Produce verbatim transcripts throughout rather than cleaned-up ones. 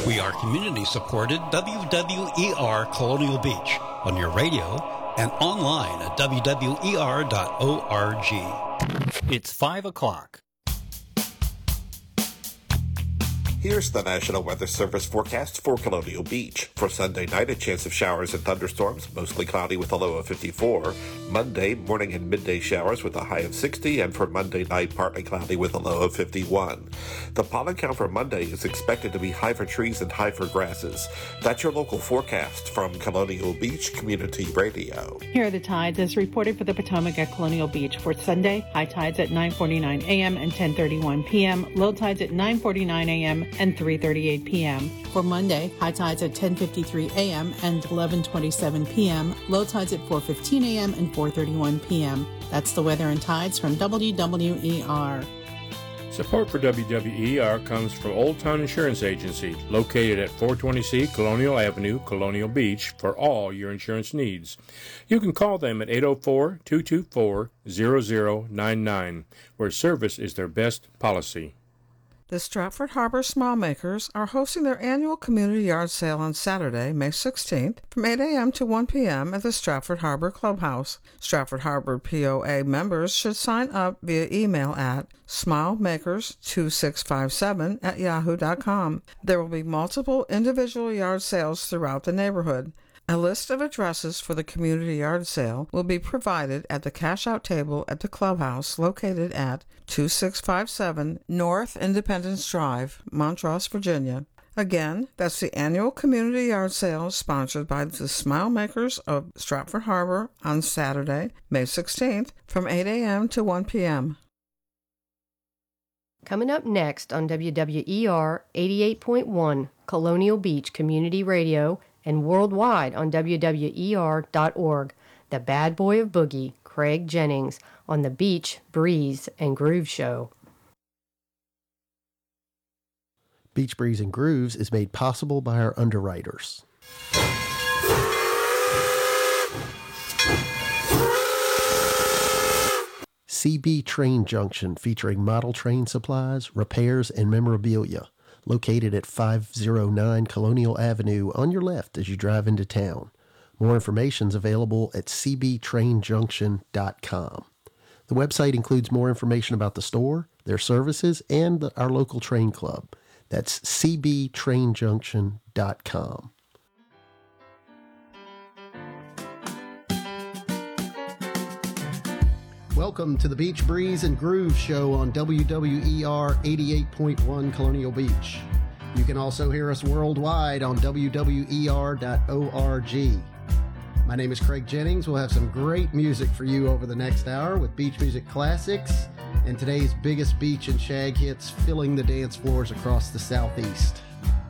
We are community-supported W W E R Colonial Beach on your radio and online at w w e r dot org. It's five o'clock. Here's the National Weather Service forecast for Colonial Beach. For Sunday night, a chance of showers and thunderstorms, mostly cloudy with a low of fifty-four. Monday, morning and midday showers with a high of sixty, and for Monday night, partly cloudy with a low of fifty-one. The pollen count for Monday is expected to be high for trees and high for grasses. That's your local forecast from Colonial Beach Community Radio. Here are the tides as reported for the Potomac at Colonial Beach. For Sunday, high tides at nine forty-nine a.m. and ten thirty-one p.m., low tides at nine forty-nine a.m. and three thirty-eight p.m. For Monday, high tides at ten fifty-three a.m. and eleven twenty-seven p.m., low tides at four fifteen a.m. and four thirty-one p.m. That's the weather and tides from W W E R. Support for W W E R comes from Old Town Insurance Agency, located at four twenty C Colonial Avenue, Colonial Beach, for all your insurance needs. You can call them at eight oh four, two two four, zero zero nine nine, where service is their best policy. The Stratford Harbor Smile Makers are hosting their annual community yard sale on Saturday, May sixteenth, from eight a.m. to one p.m. at the Stratford Harbor Clubhouse. Stratford Harbor P O A members should sign up via email at smile makers two six five seven at yahoo dot com. There will be multiple individual yard sales throughout the neighborhood. A list of addresses for the community yard sale will be provided at the cash-out table at the clubhouse located at two six five seven North Independence Drive, Montrose, Virginia. Again, that's the annual community yard sale sponsored by the Smile Makers of Stratford Harbor on Saturday, May sixteenth, from eight a.m. to one p.m. Coming up next on W W E R eighty-eight point one Colonial Beach Community Radio and worldwide on W W E R dot org, the bad boy of boogie, Craig Jennings, on the Beach, Breeze, and Groove Show. Beach Breeze and Grooves is made possible by our underwriters. C B Train Junction, featuring model train supplies, repairs, and memorabilia. Located at five oh nine Colonial Avenue on your left as you drive into town. More information is available at c b train junction dot com. The website includes more information about the store, their services, and the, our local train club. That's c b train junction dot com. Welcome to the Beach Breeze and Groove Show on W W E R eighty-eight point one Colonial Beach. You can also hear us worldwide on w w e r dot org. My name is Craig Jennings. We'll have some great music for you over the next hour with beach music classics and today's biggest beach and shag hits filling the dance floors across the Southeast.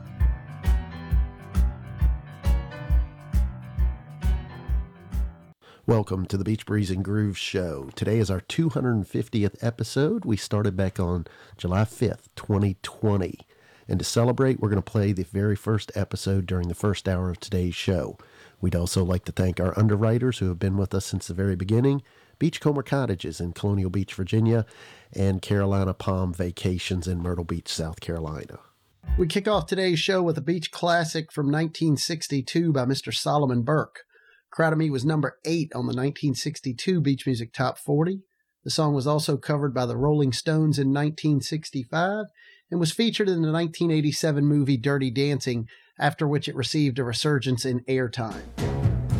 Welcome to the Beach Breeze and Groove Show. Today is our two hundred fiftieth episode. We started back on July fifth, twenty twenty. And to celebrate, we're going to play the very first episode during the first hour of today's show. We'd also like to thank our underwriters who have been with us since the very beginning, Beachcomber Cottages in Colonial Beach, Virginia, and Carolina Palm Vacations in Myrtle Beach, South Carolina. We kick off today's show with a beach classic from nineteen sixty-two by Mister Solomon Burke. Crowd of Me was number eight on the nineteen sixty-two Beach Music Top forty. The song was also covered by the Rolling Stones in nineteen sixty-five and was featured in the nineteen eighty-seven movie Dirty Dancing, after which it received a resurgence in airtime.